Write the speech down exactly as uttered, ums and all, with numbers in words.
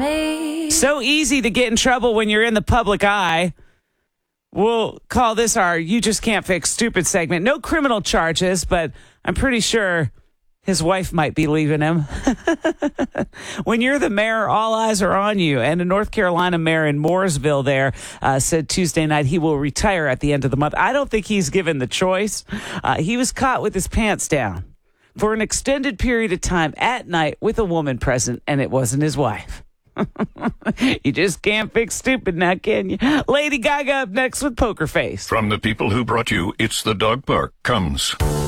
me. So easy to get in trouble when you're in the public eye. We'll call this our You Just Can't Fix Stupid segment. No criminal charges, but I'm pretty sure his wife might be leaving him. When you're the mayor, all eyes are on you. And a North Carolina mayor in Mooresville there uh, said Tuesday night he will retire at the end of the month. I don't think he's given the choice. Uh, he was caught with his pants down for an extended period of time at night with a woman present, and it wasn't his wife. You just can't fix stupid now, can you? Lady Gaga up next with Poker Face. From the people who brought you It's the Dog Park comes